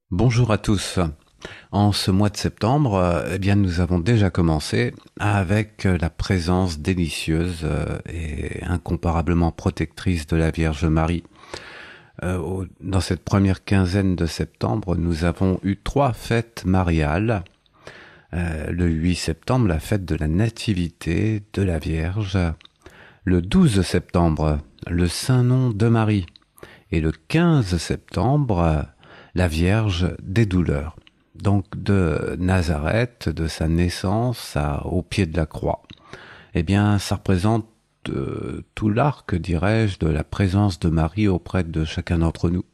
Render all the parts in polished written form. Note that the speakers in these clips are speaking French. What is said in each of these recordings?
Bonjour à tous. En ce mois de septembre, nous avons déjà commencé avec la présence délicieuse et incomparablement protectrice de la Vierge Marie. Dans cette première quinzaine de septembre, nous avons eu 3 fêtes mariales. Le 8 septembre, la fête de la Nativité de la Vierge. Le 12 septembre, le Saint-Nom de Marie. Et le 15 septembre, la Vierge des douleurs. Donc de Nazareth, de sa naissance au pied de la croix. Ça représente tout l'arc, dirais-je, de la présence de Marie auprès de chacun d'entre nous.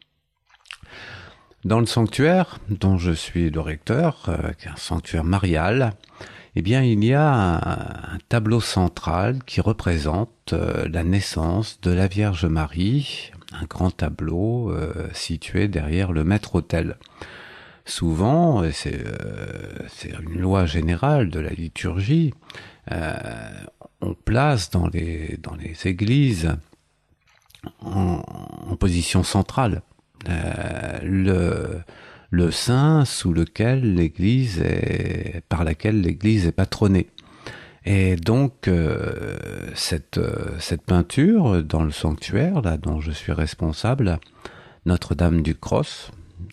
Dans le sanctuaire, dont je suis le recteur, qui est un sanctuaire marial, il y a un tableau central qui représente la naissance de la Vierge Marie, un grand tableau situé derrière le maître-autel. Souvent, et c'est une loi générale de la liturgie, on place dans les églises en position centrale le saint sous lequel par laquelle l'Église est patronnée. Et donc cette peinture dans le sanctuaire là dont je suis responsable, Notre-Dame du Cross,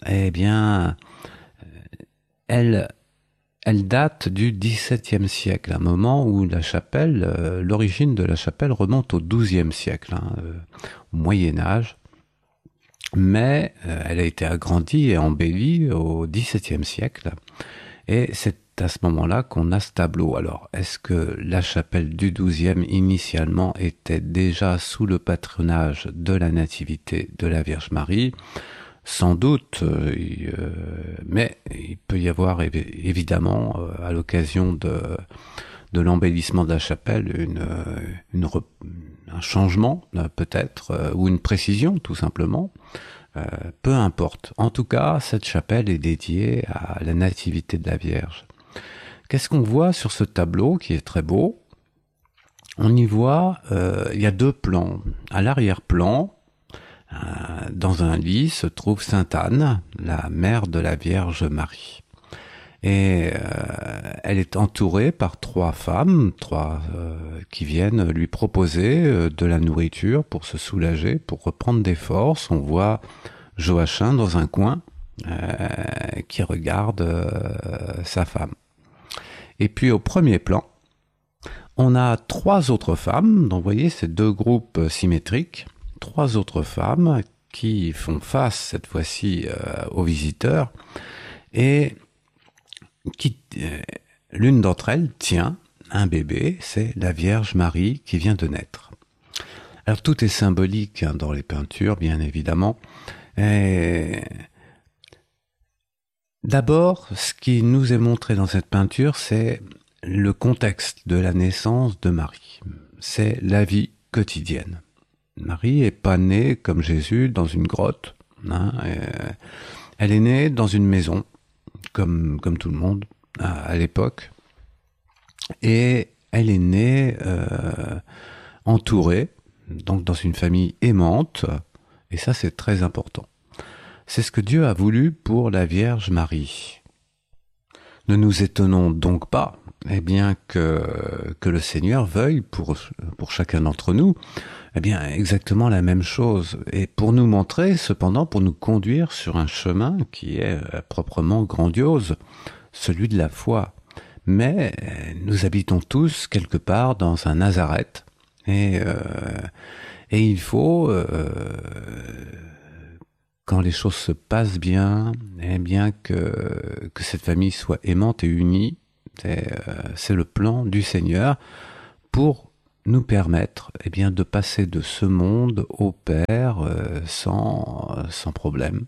elle date du XVIIe siècle, un moment où la chapelle, l'origine de la chapelle remonte au XIIe siècle, au Moyen Âge. Mais elle a été agrandie et embellie au XVIIe siècle. Et c'est à ce moment-là qu'on a ce tableau. Alors, est-ce que la chapelle du XIIe, initialement, était déjà sous le patronage de la Nativité de la Vierge Marie ? Sans doute, mais il peut y avoir évidemment, à l'occasion de l'embellissement de la chapelle, un changement peut-être, ou une précision tout simplement. Peu importe. En tout cas, cette chapelle est dédiée à la Nativité de la Vierge. Qu'est-ce qu'on voit sur ce tableau qui est très beau ? On y voit, il y a 2 plans. À l'arrière-plan, dans un lit, se trouve Sainte Anne, la mère de la Vierge Marie. Et elle est entourée par 3 femmes, qui viennent lui proposer de la nourriture pour se soulager, pour reprendre des forces. On voit Joachim dans un coin qui regarde sa femme. Et puis au premier plan, on a 3 autres femmes, donc vous voyez ces 2 groupes symétriques, 3 autres femmes qui font face cette fois-ci aux visiteurs et l'une d'entre elles tient un bébé, c'est la Vierge Marie qui vient de naître. Alors tout est symbolique dans les peintures, bien évidemment. Et d'abord, ce qui nous est montré dans cette peinture, c'est le contexte de la naissance de Marie. C'est la vie quotidienne. Marie est pas née comme Jésus dans une grotte. Elle est née dans une maison, comme tout le monde à l'époque, et elle est née entourée, donc dans une famille aimante, et ça c'est très important. C'est ce que Dieu a voulu pour la Vierge Marie. Ne nous étonnons donc pas, que le Seigneur veuille pour chacun d'entre nous, exactement la même chose, et pour nous montrer, cependant, pour nous conduire sur un chemin qui est proprement grandiose, celui de la foi. Mais nous habitons tous quelque part dans un Nazareth, et il faut, quand les choses se passent bien, que cette famille soit aimante et unie. C'est le plan du Seigneur pour nous permettre de passer de ce monde au Père sans problème,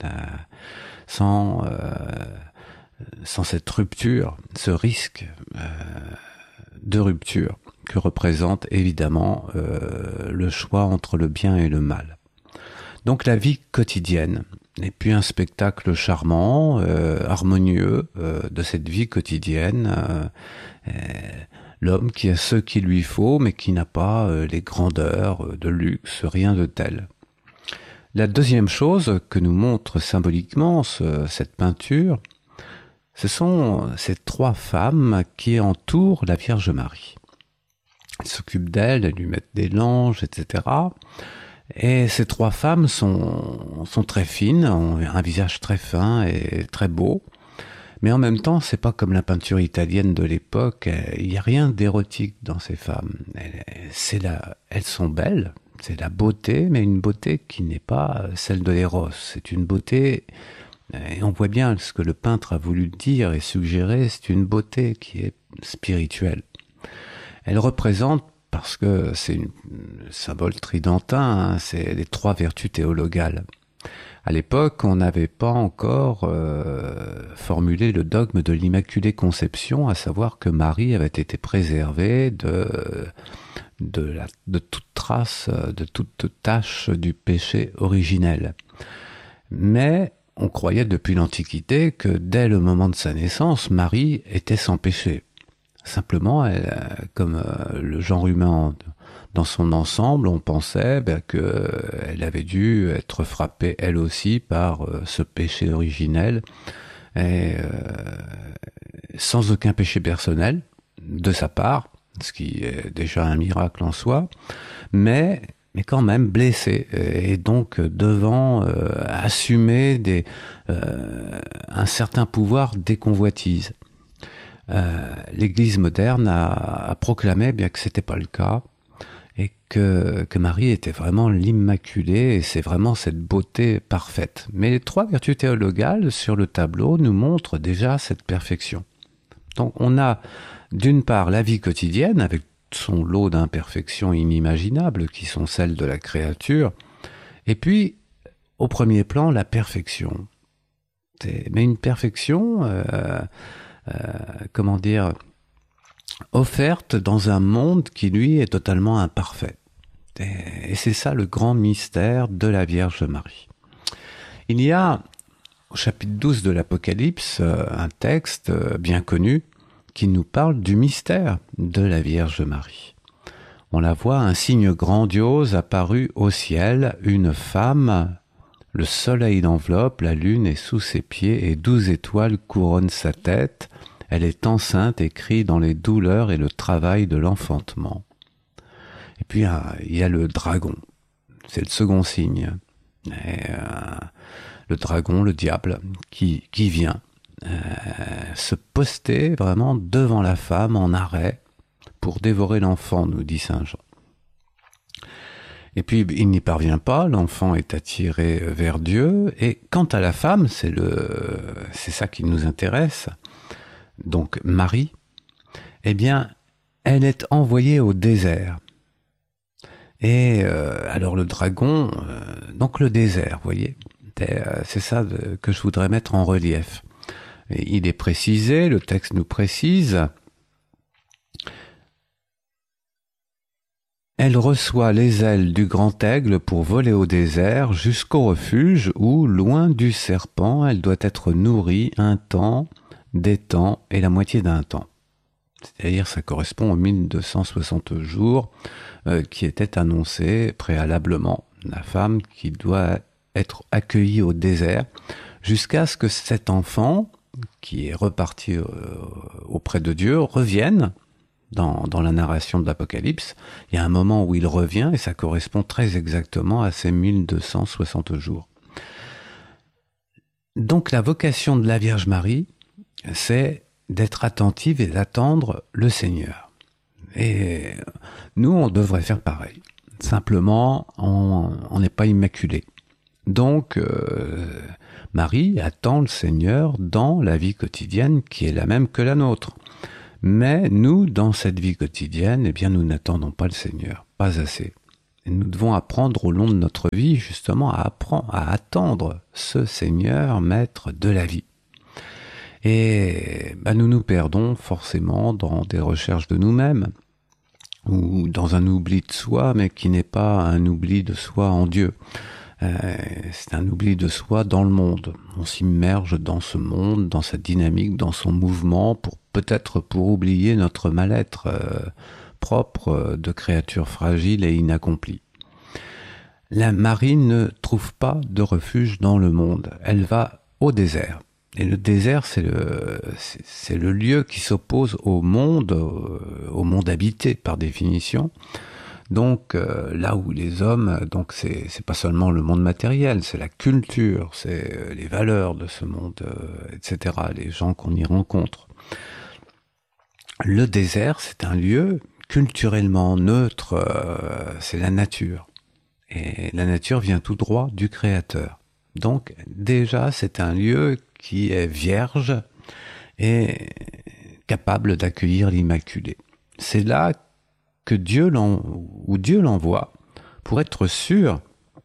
sans cette rupture, ce risque de rupture que représente évidemment le choix entre le bien et le mal. Donc la vie quotidienne, et puis un spectacle charmant, harmonieux de cette vie quotidienne, l'homme qui a ce qu'il lui faut, mais qui n'a pas les grandeurs de luxe, rien de tel. La deuxième chose que nous montre symboliquement cette peinture, ce sont ces trois femmes qui entourent la Vierge Marie. Elles s'occupent d'elle, elles lui mettent des langes, etc. Et ces trois femmes sont très fines, ont un visage très fin et très beau. Mais en même temps, c'est pas comme la peinture italienne de l'époque. Il n'y a rien d'érotique dans ces femmes. Elles sont belles, c'est la beauté, mais une beauté qui n'est pas celle de l'éros. C'est une beauté, et on voit bien ce que le peintre a voulu dire et suggérer, c'est une beauté qui est spirituelle. Elle représente, parce que c'est un symbole tridentin, hein, c'est les trois vertus théologales. À l'époque, on n'avait pas encore formulé le dogme de l'Immaculée Conception, à savoir que Marie avait été préservée de toute trace, de toute tache du péché originel. Mais on croyait depuis l'Antiquité que dès le moment de sa naissance, Marie était sans péché. Simplement, comme le genre humain dans son ensemble, on pensait qu'elle avait dû être frappée elle aussi par ce péché originel, et sans aucun péché personnel de sa part, ce qui est déjà un miracle en soi, mais quand même blessée, et donc devant assumer un certain pouvoir des convoitises. L'Église moderne a proclamé bien que c'était pas le cas, et que Marie était vraiment l'Immaculée, et c'est vraiment cette beauté parfaite. Mais les trois vertus théologales sur le tableau nous montrent déjà cette perfection. Donc on a d'une part la vie quotidienne avec son lot d'imperfections inimaginables qui sont celles de la créature, et puis au premier plan la perfection. Mais une perfection, offerte dans un monde qui lui est totalement imparfait. Et c'est ça le grand mystère de la Vierge Marie. Il y a au chapitre 12 de l'Apocalypse un texte bien connu qui nous parle du mystère de la Vierge Marie. On la voit, un signe grandiose apparu au ciel, une femme, le soleil l'enveloppe, la lune est sous ses pieds et 12 étoiles couronnent sa tête. Elle est enceinte et crie dans les douleurs et le travail de l'enfantement. Et puis il y a le dragon, c'est le second signe. Et, le dragon, le diable, qui vient se poster vraiment devant la femme en arrêt pour dévorer l'enfant, nous dit saint Jean. Et puis il n'y parvient pas, l'enfant est attiré vers Dieu, et quant à la femme, c'est ça qui nous intéresse, donc Marie, eh bien, elle est envoyée au désert. Et alors le dragon, donc le désert, vous voyez, c'est ça que je voudrais mettre en relief. Et il est précisé, le texte nous précise, elle reçoit les ailes du grand aigle pour voler au désert jusqu'au refuge où, loin du serpent, elle doit être nourrie un temps, des temps et la moitié d'un temps. C'est-à-dire ça correspond aux 1260 jours qui étaient annoncés préalablement. La femme qui doit être accueillie au désert jusqu'à ce que cet enfant, qui est reparti auprès de Dieu, revienne. Dans la narration de l'Apocalypse, il y a un moment où il revient et ça correspond très exactement à ces 1260 jours. Donc la vocation de la Vierge Marie, c'est d'être attentive et d'attendre le Seigneur. Et nous, on devrait faire pareil. Simplement, on n'est pas immaculé. Donc, Marie attend le Seigneur dans la vie quotidienne qui est la même que la nôtre. Mais nous, dans cette vie quotidienne, eh bien, nous n'attendons pas le Seigneur, pas assez. Et nous devons apprendre au long de notre vie, justement, à attendre ce Seigneur, maître de la vie. Et nous nous perdons forcément dans des recherches de nous-mêmes, ou dans un oubli de soi, mais qui n'est pas un oubli de soi en Dieu. C'est un oubli de soi dans le monde. On s'immerge dans ce monde, dans sa dynamique, dans son mouvement, peut-être pour oublier notre mal-être propre de créature fragile et inaccomplie. La Marie ne trouve pas de refuge dans le monde. Elle va au désert. Et le désert, c'est le lieu qui s'oppose au monde habité par définition. Donc là où les hommes, donc c'est pas seulement le monde matériel, c'est la culture, c'est les valeurs de ce monde, etc. Les gens qu'on y rencontre. Le désert, c'est un lieu culturellement neutre, c'est la nature. Et la nature vient tout droit du Créateur. Donc déjà, c'est un lieu qui est vierge et capable d'accueillir l'Immaculée. C'est là que Dieu l'envoie pour être sûr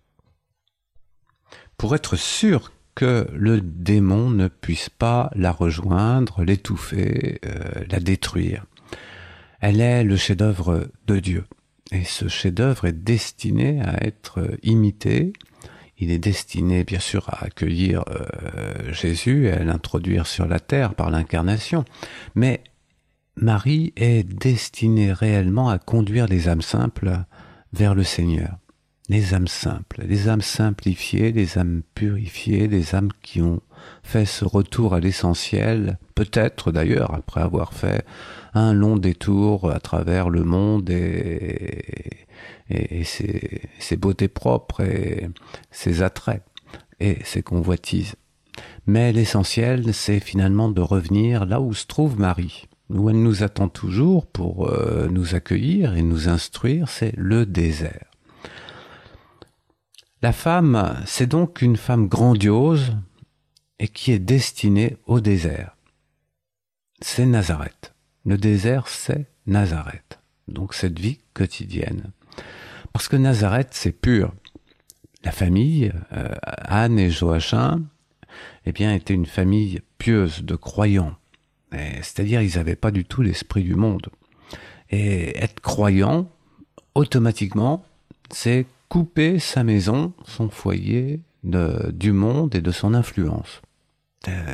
que le démon ne puisse pas la rejoindre, l'étouffer, la détruire. Elle est le chef-d'œuvre de Dieu. Et ce chef-d'œuvre est destiné à être imité. Il est destiné, bien sûr, à accueillir Jésus et à l'introduire sur la terre par l'incarnation. Mais Marie est destinée réellement à conduire les âmes simples vers le Seigneur. Les âmes simples, les âmes simplifiées, les âmes purifiées, les âmes qui ont fait ce retour à l'essentiel, peut-être d'ailleurs après avoir fait un long détour à travers le monde et ses beautés propres et ses attraits et ses convoitises. Mais l'essentiel, c'est finalement de revenir là où se trouve Marie, où elle nous attend toujours pour nous accueillir et nous instruire, c'est le désert. La femme, c'est donc une femme grandiose et qui est destinée au désert. C'est Nazareth. Le désert, c'est Nazareth. Donc cette vie quotidienne. Parce que Nazareth, c'est pur. La famille, Anne et Joachim, eh bien, était une famille pieuse de croyants. C'est-à-dire, ils n'avaient pas du tout l'esprit du monde. Et être croyant, automatiquement, c'est couper sa maison, son foyer, du monde et de son influence. Pourquoi ?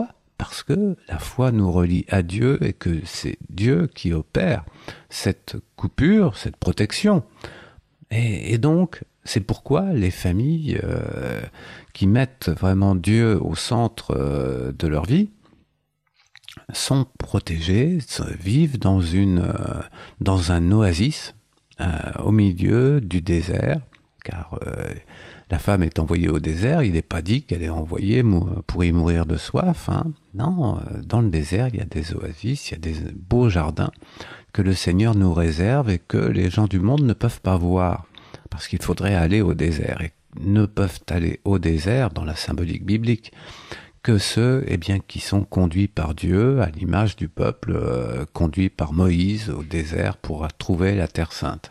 Parce que la foi nous relie à Dieu et que c'est Dieu qui opère cette coupure, cette protection. Et donc, c'est pourquoi les familles qui mettent vraiment Dieu au centre de leur vie sont protégées, vivent dans un oasis au milieu du désert, car la femme est envoyée au désert, il n'est pas dit qu'elle est envoyée pour y mourir de soif. Hein. Non, dans le désert, il y a des oasis, il y a des beaux jardins que le Seigneur nous réserve et que les gens du monde ne peuvent pas voir, parce qu'il faudrait aller au désert. Et ne peuvent aller au désert, dans la symbolique biblique, que ceux qui sont conduits par Dieu, à l'image du peuple conduit par Moïse au désert pour trouver la Terre Sainte.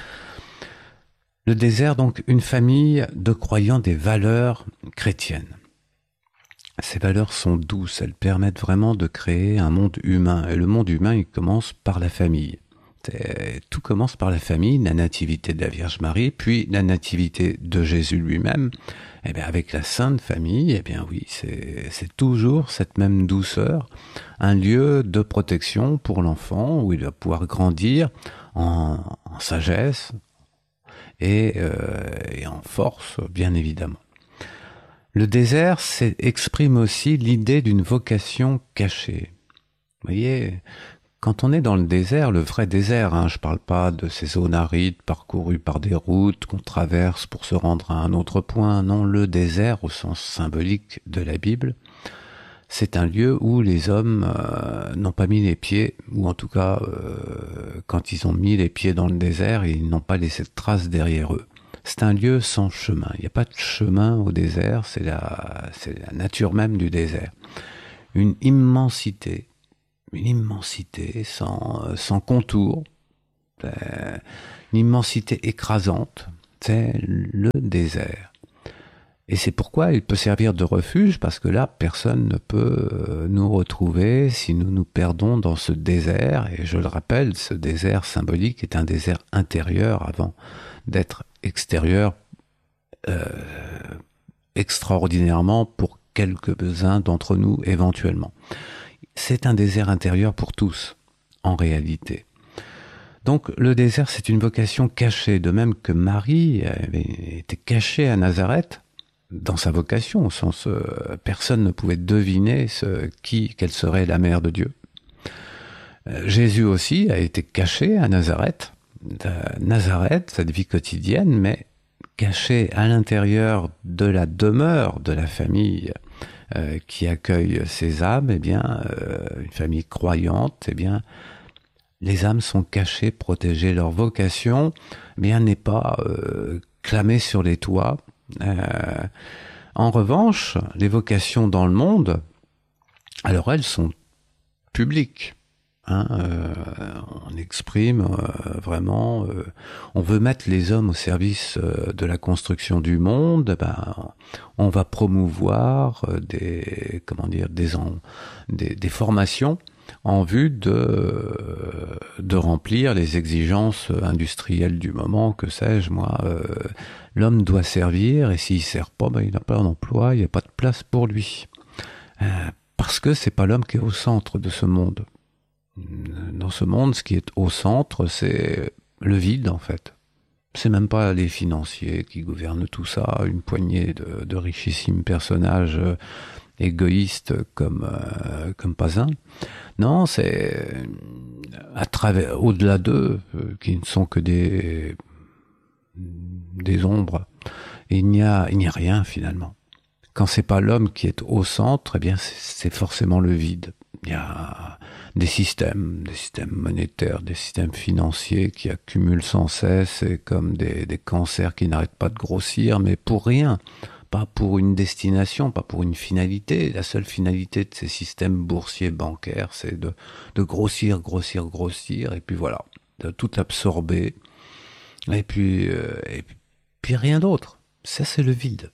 Le désert, donc, une famille de croyants des valeurs chrétiennes. Ces valeurs sont douces, elles permettent vraiment de créer un monde humain. Et le monde humain, il commence par la famille. Tout commence par la famille, la nativité de la Vierge Marie, puis la nativité de Jésus lui-même. Et bien, avec la Sainte Famille, eh bien oui, c'est toujours cette même douceur, un lieu de protection pour l'enfant où il va pouvoir grandir en sagesse et en force, bien évidemment. Le désert exprime aussi l'idée d'une vocation cachée. Vous voyez, quand on est dans le désert, le vrai désert, je parle pas de ces zones arides parcourues par des routes qu'on traverse pour se rendre à un autre point. Non, le désert, au sens symbolique de la Bible, c'est un lieu où les hommes n'ont pas mis les pieds, ou en tout cas, quand ils ont mis les pieds dans le désert, ils n'ont pas laissé de traces derrière eux. C'est un lieu sans chemin. Il n'y a pas de chemin au désert, c'est la nature même du désert. Une immensité sans contour, une immensité écrasante, c'est le désert. Et c'est pourquoi il peut servir de refuge, parce que là, personne ne peut nous retrouver si nous nous perdons dans ce désert. Et je le rappelle, ce désert symbolique est un désert intérieur avant d'être extérieur extraordinairement pour quelques-uns d'entre nous éventuellement. C'est un désert intérieur pour tous, en réalité. Donc le désert, c'est une vocation cachée, de même que Marie avait été cachée à Nazareth dans sa vocation, au sens personne ne pouvait deviner quelle serait la mère de Dieu. Jésus aussi a été caché à Nazareth, cette vie quotidienne, mais caché à l'intérieur de la demeure de la famille qui accueille ces âmes, eh bien, une famille croyante, eh bien, les âmes sont cachées, protégées. Leur vocation, eh bien, n'est pas clamée sur les toits. En revanche, les vocations dans le monde, alors elles sont publiques. On exprime vraiment, on veut mettre les hommes au service de la construction du monde. On va promouvoir des formations en vue de remplir les exigences industrielles du moment, que sais-je moi. L'homme doit servir, et s'il sert pas, il n'a pas d'emploi, il n'y a pas de place pour lui. Parce que c'est pas l'homme qui est au centre de ce monde. Dans ce monde, ce qui est au centre, c'est le vide, en fait. C'est même pas les financiers qui gouvernent tout ça, une poignée de richissimes personnages égoïstes comme pas un. Non, c'est à travers, au-delà d'eux, qui ne sont que des ombres. Et il n'y a rien finalement. Quand c'est pas l'homme qui est au centre, eh bien c'est forcément le vide. Il y a des systèmes monétaires, des systèmes financiers qui accumulent sans cesse, et comme des cancers qui n'arrêtent pas de grossir, mais pour rien, pas pour une destination, pas pour une finalité. La seule finalité de ces systèmes boursiers bancaires, c'est de grossir, et puis voilà, de tout absorber, et puis rien d'autre. Ça, c'est le vide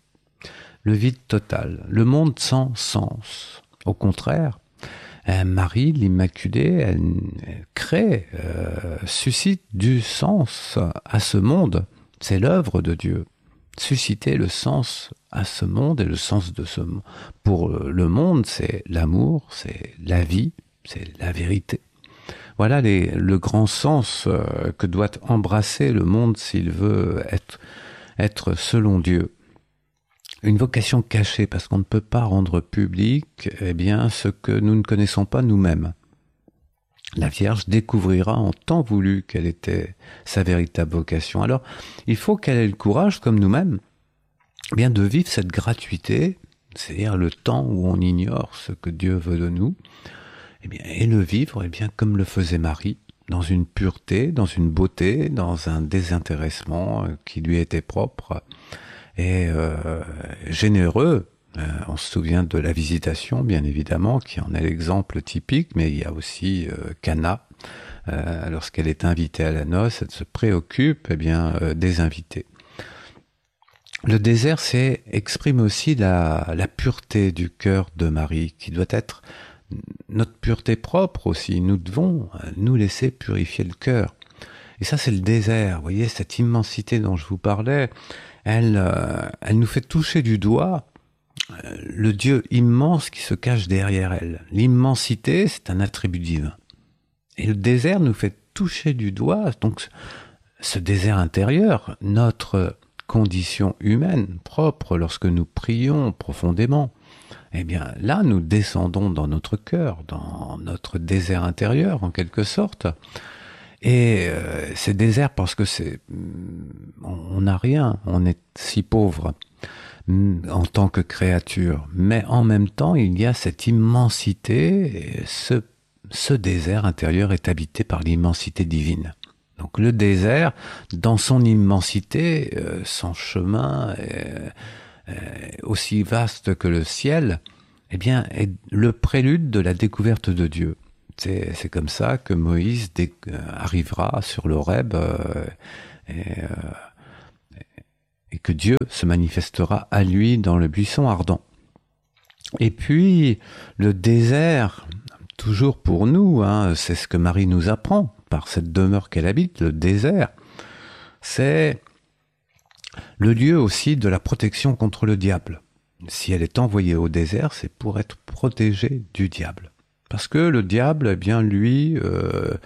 total, le monde sans sens. Au contraire, Marie, l'Immaculée, elle crée, suscite du sens à ce monde. C'est l'œuvre de Dieu. Susciter le sens à ce monde, et le sens de ce monde. Pour le monde, c'est l'amour, c'est la vie, c'est la vérité. Voilà le grand sens que doit embrasser le monde s'il veut être selon Dieu. Une vocation cachée, parce qu'on ne peut pas rendre public, eh bien, ce que nous ne connaissons pas nous-mêmes. La Vierge découvrira en temps voulu quelle était sa véritable vocation. Alors, il faut qu'elle ait le courage, comme nous-mêmes, eh bien, de vivre cette gratuité, c'est-à-dire le temps où on ignore ce que Dieu veut de nous, eh bien, et le vivre, eh bien, comme le faisait Marie, dans une pureté, dans une beauté, dans un désintéressement qui lui était propre, et généreux. On se souvient de la Visitation, bien évidemment, qui en est l'exemple typique, mais il y a aussi Cana. Lorsqu'elle est invitée à la noce, elle se préoccupe des invités. Le désert exprime aussi la pureté du cœur de Marie, qui doit être notre pureté propre aussi. Nous devons nous laisser purifier le cœur. Et ça, c'est le désert. Vous voyez, cette immensité dont je vous parlais, elle nous fait toucher du doigt le Dieu immense qui se cache derrière elle. L'immensité, c'est un attribut divin. Et le désert nous fait toucher du doigt, donc ce désert intérieur, notre condition humaine propre lorsque nous prions profondément. Eh bien, là, nous descendons dans notre cœur, dans notre désert intérieur, en quelque sorte. Et c'est désert parce que on n'a rien, on est si pauvre en tant que créature. Mais en même temps, il y a cette immensité, et ce désert intérieur est habité par l'immensité divine. Donc le désert, dans son immensité, son chemin aussi vaste que le ciel, eh bien, est le prélude de la découverte de Dieu. C'est comme ça que Moïse arrivera sur l'Horeb et que Dieu se manifestera à lui dans le buisson ardent. Et puis, le désert, toujours pour nous, c'est ce que Marie nous apprend par cette demeure qu'elle habite, le désert, c'est le lieu aussi de la protection contre le diable. Si elle est envoyée au désert, c'est pour être protégée du diable. Parce que le diable, eh bien, lui,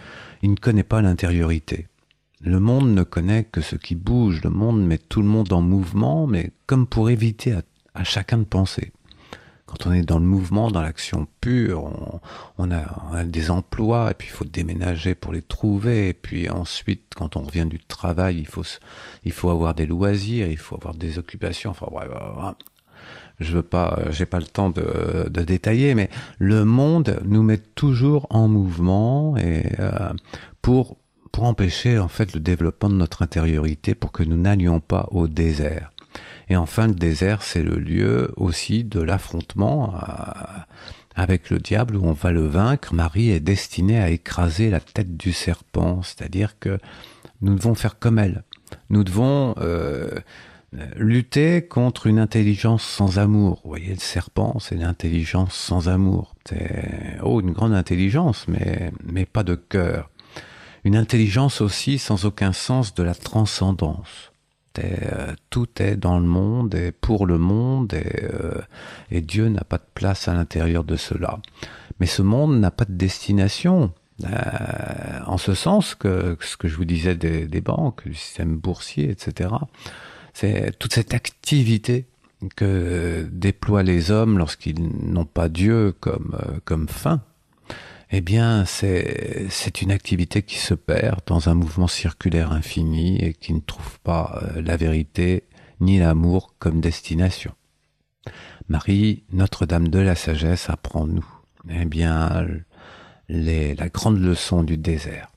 il ne connaît pas l'intériorité. Le monde ne connaît que ce qui bouge. Le monde met tout le monde en mouvement, mais comme pour éviter à chacun de penser. Quand on est dans le mouvement, dans l'action pure, on a des emplois, et puis il faut déménager pour les trouver, et puis ensuite, quand on revient du travail, il faut avoir des loisirs, il faut avoir des occupations, enfin bref, j'ai pas le temps de détailler, mais le monde nous met toujours en mouvement, et pour empêcher en fait le développement de notre intériorité, pour que nous n'allions pas au désert. Et enfin, le désert, c'est le lieu aussi de l'affrontement avec le diable, où on va le vaincre. Marie est destinée à écraser la tête du serpent, c'est-à-dire que nous devons faire comme elle. Nous devons lutter contre une intelligence sans amour. Vous voyez, le serpent, c'est l'intelligence sans amour. C'est une grande intelligence, mais pas de cœur. Une intelligence aussi sans aucun sens de la transcendance. Tout est dans le monde et pour le monde, et Dieu n'a pas de place à l'intérieur de cela. Mais ce monde n'a pas de destination, en ce sens que ce que je vous disais des banques, du système boursier, etc. C'est toute cette activité que déploient les hommes lorsqu'ils n'ont pas Dieu comme fin. Eh bien, c'est une activité qui se perd dans un mouvement circulaire infini et qui ne trouve pas la vérité ni l'amour comme destination. Marie, Notre-Dame de la Sagesse, apprend-nous, eh bien, la grande leçon du désert.